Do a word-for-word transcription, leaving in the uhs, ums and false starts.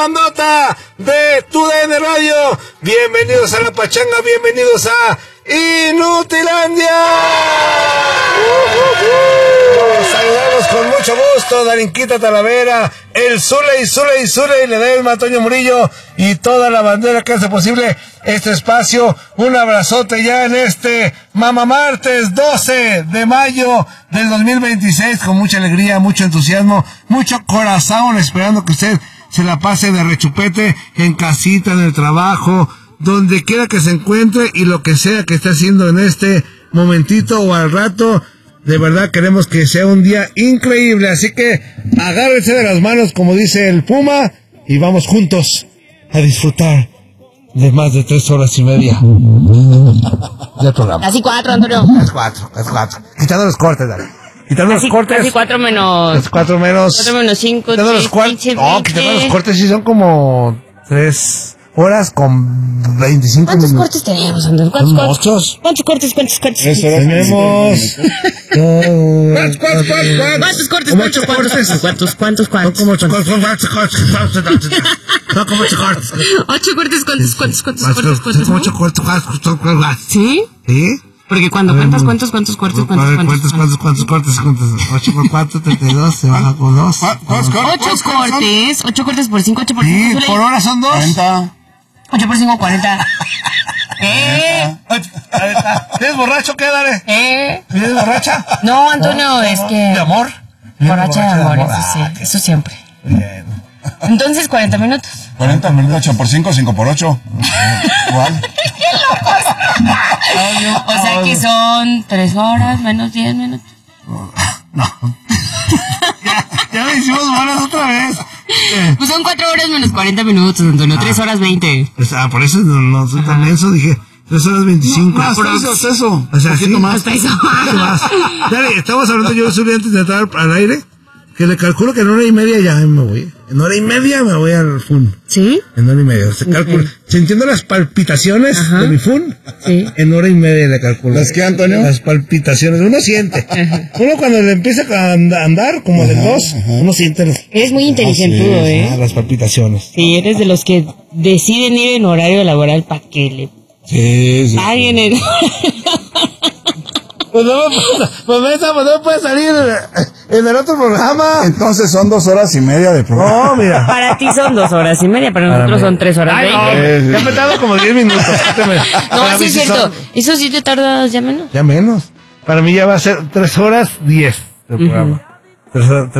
bandota de Tu D N Radio. Bienvenidos a La Pachanga, bienvenidos a Inutilandia. Los saludamos con mucho gusto, Darinquita Talavera, el Zule y Zule y Zule y Ledesma, Toño Murillo y toda la bandera que hace posible este espacio. Un abrazote ya en este Mama Martes doce de mayo del dos mil veintiséis, con mucha alegría, mucho entusiasmo, mucho corazón, esperando que usted se la pase de rechupete en casita, en el trabajo, donde quiera que se encuentre y lo que sea que esté haciendo en este momentito o al rato. De verdad queremos que sea un día increíble, así que agárrense de las manos, como dice el Puma, y vamos juntos a disfrutar de más de tres horas y media del programa. Casi cuatro, Antonio. Es cuatro, es cuatro. Quitando los cortes, dale. Quitando Casi, los cortes. casi cuatro menos. Los cuatro menos. Cuatro menos cinco. Quitando los cortes. No, quitando los cortes sí son como tres horas con veinticinco ¿Cuántos minutos. cortes tenemos, Antonio? ¿Cuántos ¿Son cortes? muchos? ¿Cuántos cortes? ¿Cuántos cortes? Tenemos. ¿Cuántos, cuántos, cuántos? ¿Cuántos cortes? ¿Cuántos, cuántos? ¿Cuántos, cuántos, cuántos? Como ocho cortes. No, como ocho cortes. Ocho cortes, ¿cuántos, cuántos, cuántos, cuántos, cuántos? Como ocho cortes. ¿Sí? ¿Sí? Porque cuando cuántos, cuántos, cuántos cortes, cuántos, cuántos, cuántos, cuántos cortes, cuántos, ocho por cuatro, treinta y dos, se baja con dos. Ocho cortes, ocho cortes por cinco, ocho por Sí, cinco. por hora son dos. Ocho por cinco, cuarenta. ¿Eh? ¿Tienes borracho qué, dale? ¿Eh? ¿Tienes borracha? No, Antonio, es que... ¿De amor? Borracha de amor, eso sí, eso siempre. Bien. Entonces, cuarenta minutos. cuarenta minutos, ocho por cinco, cinco por ocho. ¿Cuál? O sea que son tres horas menos diez minutos. No. ya, ya me hicimos bolas otra vez. Pues son cuatro horas menos cuarenta minutos, Antonio. Tres horas veinte. Pues, ah, por eso no, no soy tan menso, dije tres horas veinticinco. No, no, eso, es eso. O sea, sí, más. Hasta eso. más. Dale, estamos hablando, yo subí antes de entrar al aire, que le calculo que en hora y media ya me voy. En hora y media me voy al fun. ¿Sí? En hora y media. Se calcula. Okay. Sintiendo las palpitaciones, ajá, de mi fun. Sí. En hora y media le calculo. ¿Las qué, Antonio? Las palpitaciones. Uno siente. Ajá. Uno cuando le empieza a andar, como ajá, de dos, ajá, uno siente los... Eres muy inteligente, ah, sí, ¿eh? Ah, las palpitaciones. Sí, eres de los que deciden ir en horario laboral para que le sí, sí, paguen sí. el... Pues no, pues esa, pues no puede salir en el otro programa. Entonces son dos horas y media de programa. No, mira. Para ti son dos horas y media, para, para nosotros mí. Son tres horas Ay, veinte. No, ya me tardo como diez minutos. No, sí es cierto. Son... ¿Eso sí te tardas ya menos? Ya menos. Para mí ya va a ser tres horas diez del programa. Uh-huh. Tres horas,